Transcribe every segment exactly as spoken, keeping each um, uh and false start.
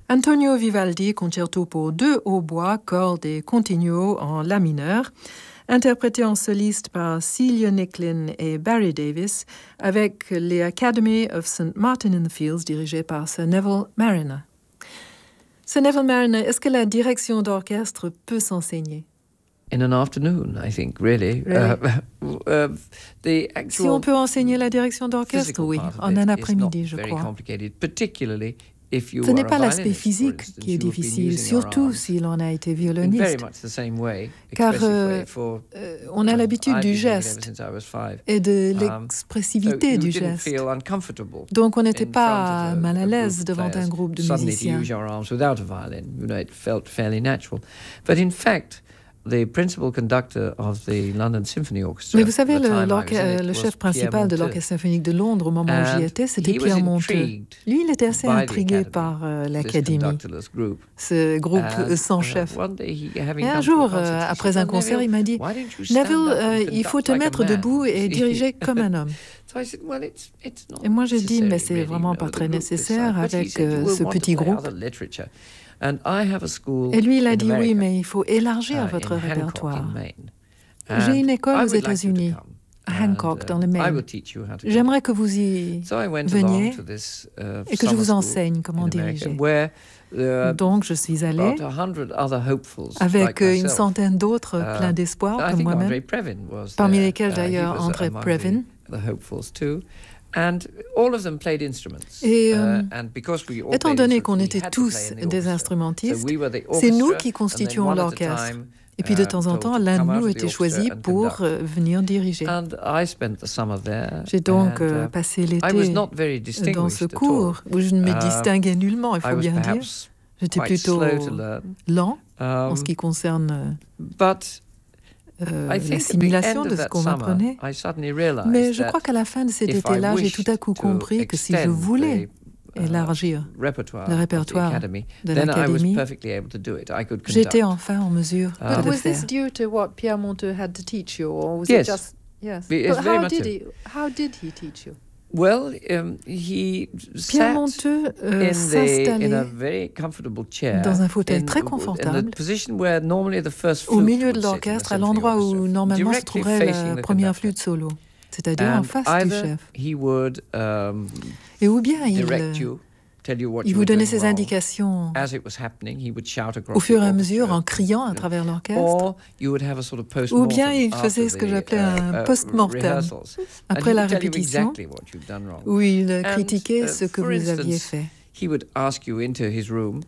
Antonio Vivaldi, concerto pour deux hautbois, cordes et continuo en la mineur, interprété en soliste par Celia Nicklin et Barry Davis, avec les Academy of Saint Martin-in-the-Fields, dirigé par Sir Neville Marriner. Sir Neville Marriner, est-ce que la direction d'orchestre peut s'enseigner? In an afternoon, I think, really. Really? Uh, uh, the actual Si on peut enseigner la direction d'orchestre, oui, en un après-midi, je crois. Ce n'est pas l'aspect physique qui est difficile, surtout si l'on a été violoniste, car euh, euh, on a l'habitude du geste et de l'expressivité du geste. Donc on n'était pas mal à l'aise devant un groupe de musiciens. The principal conductor of the London Symphony Orchestra. Mais vous savez, le, le chef principal de l'Orchestre symphonique de Londres, au moment où j'y étais, c'était Pierre Monteux. Lui, il était assez intrigué par euh, l'Académie, ce groupe euh, sans chef. Et un jour, euh, après un concert, il m'a dit « Neville, euh, il faut te mettre debout et diriger comme un homme. » Et moi, j'ai dit « Mais c'est vraiment pas très nécessaire avec euh, ce petit groupe. » Et lui, il a dit, oui, mais il faut élargir uh, votre répertoire. J'ai une école aux États-Unis, à Hancock, dans le Maine. J'aimerais que vous y so veniez this, uh, et que je vous enseigne comment diriger. Donc, je suis allé avec like une centaine d'autres uh, pleins d'espoir, comme moi-même, parmi lesquels d'ailleurs André Previn. Et euh, étant donné qu'on était tous des instrumentistes, c'est nous qui constituons l'orchestre. Et puis de temps en temps, l'un de nous était choisi pour euh, venir diriger. J'ai donc euh, passé l'été dans ce cours où je ne me distinguais nullement, il faut bien dire. J'étais plutôt lent en ce qui concerne Euh, l'assimilation de ce qu'on m'apprenait. Mais je crois qu'à la fin de cet été-là, j'ai tout à coup compris que si je voulais élargir le répertoire de l'Académie, j'étais enfin en mesure de le was faire. this due to what Pierre Monteux had to teach you, or was yes. it just yes? It's But very how much did a- he? How did he teach you? Well, um, he Pierre sat Monteux euh, in, the, in a s'installait very comfortable chair dans un fauteuil in, très in confortable the position where normally the first au flute milieu de would sit in the l'orchestre, à symphony l'endroit où orchestra, normalement se directly trouverait facing la the première conductor. flûte solo, c'est-à-dire en And face du either chef. he would um, Et ou bien il, direct you, tell you what il you vous were donnait doing ses wrong. indications As it was happening, he would shout across au fur et à the mesure orchestra. en criant à travers l'orchestre. Or you would have a sort of Ou post-mortem bien il after faisait ce que the, j'appelais uh, un uh, post-mortem, rehearsals. après And he la would tell you répétition, exactly what you've done wrong. où il And, critiquait uh, ce que for vous aviez instance, fait. He would ask you into his room.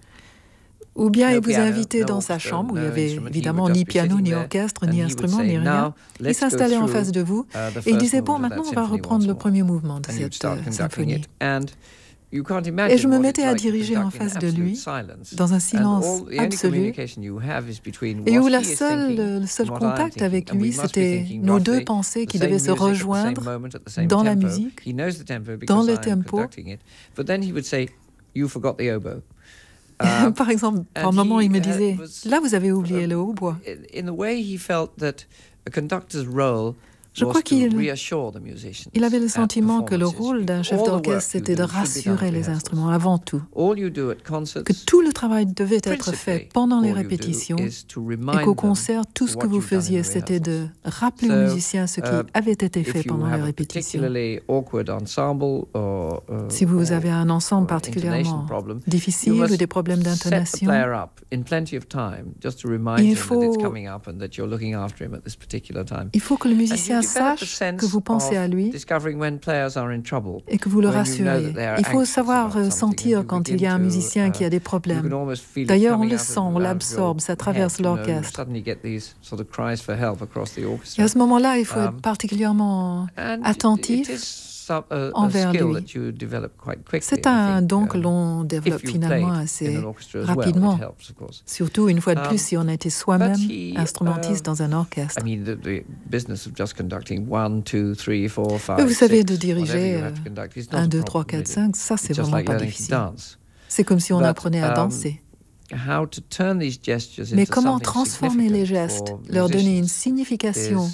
Ou bien No il vous piano, invitait no dans sa orchestra, chambre où il n'y no avait instrument. He évidemment would ni just be piano, sitting ni there, orchestre, and ni he would instrument, say, ni rien. "Now, Il let's go s'installait en through, face de vous uh, the et il first disait, bon, movement of that maintenant on va symphony reprendre once le more." premier mouvement de And you'd cette start euh, conducting symphonie. it, and you can't imagine Et je me what mettais it's à like to diriger en conduct in face de absolute lui, silence. dans un And silence all- the only absolu, communication you have is between et où what la he is seule, thinking le seul and what contact I'm avec thinking. And lui, we must be c'était thinking nos deux roughly pensées the qui same devaient se music at the same rejoindre moment, at the same dans la tempo. musique, He knows the tempo dans because le I'm tempo. conducting it. But then he would say, "You forgot the oboe." Uh, Par exemple, par and moment, he il me had- disait, was, là vous avez oublié uh, le hautbois. In the way he felt that a conductor's role Je was crois to qu'il reassure the musicians il avait le at sentiment que le performances. rôle d'un chef All the d'orchestre, work you c'était de do should be done rassurer at les rehearsals. instruments avant tout. All you do at concerts, Que tout le travail devait être principally, fait pendant les all you do répétitions is to et remind qu'au them concert, tout ce what que vous you've done in faisiez, the c'était de rehearsals. rappeler So, aux musiciens ce qui uh, avait été fait If you pendant les have a répétitions. particularly awkward ensemble or, uh, Si vous avez un ensemble or intonation particulièrement problem, you difficile ou must des problèmes set the d'intonation, player up in plenty of time just to remind Il him that faut- it's coming up and that you're looking after him at this particular time. il faut que le And you musicien develop a sache sense que vous pensez of à lui discovering when players are in trouble. et que vous le When you know rassuriez. that they are Il faut anxious savoir about euh, something, sentir and you quand il y begin a un to, musicien uh, qui a des You problèmes. can almost feel it D'ailleurs, on coming le out of- sent, on out of l'absorbe, your ça traverse head, you know, you l'orchestre. suddenly get these sort of cries for help across the Et orchestra. à ce moment-là, il faut Um, être particulièrement And attentif. it is some- a- a envers skill lui. that you develop quite quickly, C'est I un think, don que um, l'on if développe you finalement played assez in an orchestra as well, it rapidement. helps, of course. Surtout, une fois de Um, plus, si on était soi-même but he, instrumentiste uh, dans un orchestre. I mean, the, the business of just conducting one, two, three, four, five, Mais vous savez, six, de whatever diriger you have to conduct is not un, a deux, problem, trois, quatre, really. cinq, ça, c'est It's just vraiment like pas learning to difficile. dance. C'est comme si on But, apprenait à um, danser. How to turn these gestures Mais into comment something transformer les significant gestes, for leur donner une musicians signification is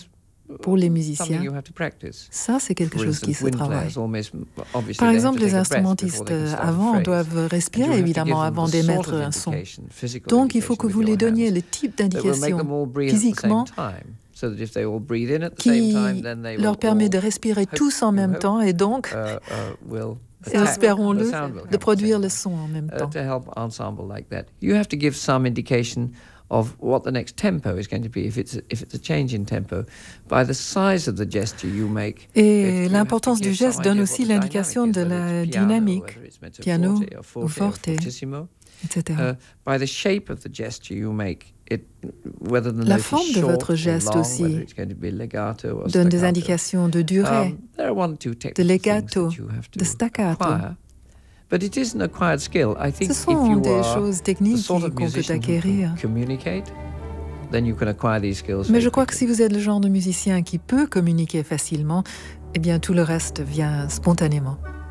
pour les musiciens, ça c'est quelque chose qui se travaille. Par exemple, les instrumentistes avant doivent respirer évidemment avant d'émettre un son. Donc il faut que vous les donniez le type d'indication physiquement qui leur permet de respirer tous en même temps et donc, espérons-le, de produire le son en même temps. Of what the next tempo is going to be, if it's a, if it's a change in tempo, by the size of the gesture you make. Et l'importance du geste donne aussi l'indication de la dynamique, piano ou forte, et cetera. Uh, by the shape of the gesture you make, it, whether the la note forme is de short votre geste or long, aussi whether it's going to be legato or donne des staccato. indications de durée, Um, there are one or two de technical legato, things that you have to de staccato. acquire. But it is an acquired skill. I think Ce sont if you des are choses the techniques sort of qu'on peut musician who acquérir. can communicate, then you can acquire these skills. Mais very je crois que quickly. si vous êtes le genre de musicien qui peut communiquer facilement, eh bien tout le reste vient spontanément.